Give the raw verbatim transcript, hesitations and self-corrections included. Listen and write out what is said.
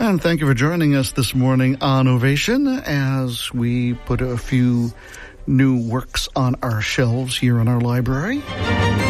And thank you for joining us this morning on Ovation as we put a few new works on our shelves here in our library.